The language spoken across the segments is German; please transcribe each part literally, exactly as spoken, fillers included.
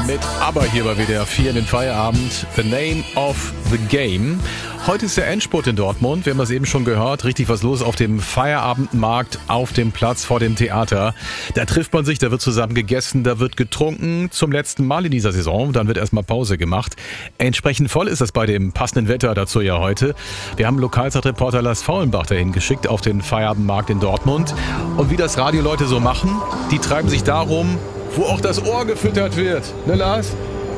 Mit Aber hier bei W D R vier in den Feierabend. The Name of the Game. Heute ist der Endspurt in Dortmund. Wir haben das eben schon gehört. Richtig was los auf dem Feierabendmarkt, auf dem Platz vor dem Theater. Da trifft man sich, da wird zusammen gegessen, da wird getrunken. Zum letzten Mal in dieser Saison. Dann wird erstmal Pause gemacht. Entsprechend voll ist es bei dem passenden Wetter dazu ja heute. Wir haben Lokalzeitreporter Lars Faulenbach dahin geschickt auf den Feierabendmarkt in Dortmund. Und wie das Radioleute so machen, die treiben sich darum, wo auch das Ohr gefüttert wird. Ne, Lars?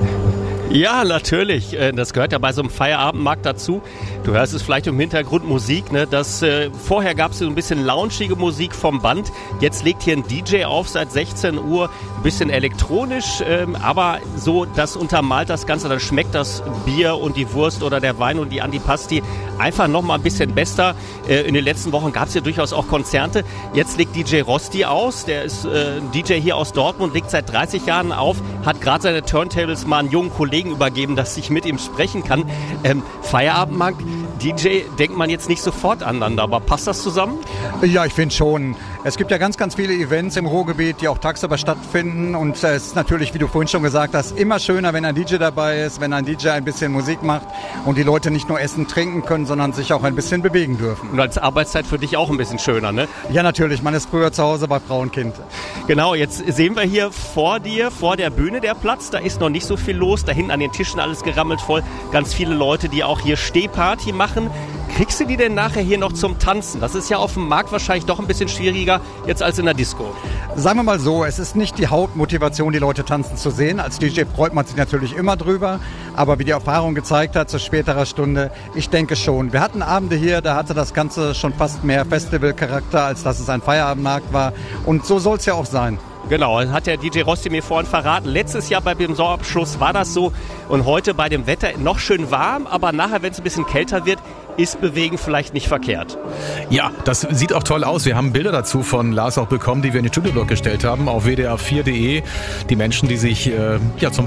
Ja, natürlich. Das gehört ja bei so einem Feierabendmarkt dazu. Du hörst es vielleicht im Hintergrund Musik. Ne? Das, äh, vorher gab es so ein bisschen loungige Musik vom Band. Jetzt legt hier ein D J auf seit sechzehn Uhr. Ein bisschen elektronisch, ähm, aber so, das untermalt das Ganze. Dann schmeckt das Bier und die Wurst oder der Wein und die Antipasti einfach noch mal ein bisschen besser. Äh, in den letzten Wochen gab es ja durchaus auch Konzerte. Jetzt legt D J Rosti aus. Der ist äh, ein D J hier aus Dortmund, legt seit dreißig Jahren auf, hat gerade seine Turntables mal einen jungen Kollegen übergeben, dass ich mit ihm sprechen kann. Ähm, Feierabendmarkt, D J denkt man jetzt nicht sofort aneinander, aber passt das zusammen? Ja, ich finde schon. Es gibt ja ganz, ganz viele Events im Ruhrgebiet, die auch tagsüber stattfinden und es ist natürlich, wie du vorhin schon gesagt hast, immer schöner, wenn ein D J dabei ist, wenn ein D J ein bisschen Musik macht und die Leute nicht nur essen, trinken können, sondern sich auch ein bisschen bewegen dürfen. Und als Arbeitszeit für dich auch ein bisschen schöner, ne? Ja, natürlich. Man ist früher zu Hause bei Frau und Kind. Genau, jetzt sehen wir hier vor dir, vor der Bühne der Platz, da ist noch nicht so viel los, da hinten an den Tischen alles gerammelt voll, ganz viele Leute, die auch hier Stehparty machen. Kriegst du die denn nachher hier noch zum Tanzen? Das ist ja auf dem Markt wahrscheinlich doch ein bisschen schwieriger jetzt als in der Disco. Sagen wir mal so, es ist nicht die Hauptmotivation, die Leute tanzen zu sehen. Als D J freut man sich natürlich immer drüber, aber wie die Erfahrung gezeigt hat, zu späterer Stunde, ich denke schon. Wir hatten Abende hier, da hatte das Ganze schon fast mehr Festivalcharakter, als dass es ein Feierabendmarkt war. Und so soll es ja auch sein. Genau, das hat der D J Rosti mir vorhin verraten. Letztes Jahr bei dem Saisonabschluss war das so und heute bei dem Wetter noch schön warm, aber nachher, wenn es ein bisschen kälter wird, ist Bewegen vielleicht nicht verkehrt. Ja, das sieht auch toll aus. Wir haben Bilder dazu von Lars auch bekommen, die wir in den Studioblock gestellt haben auf w d r vier punkt d e. Die Menschen, die sich äh, ja, zum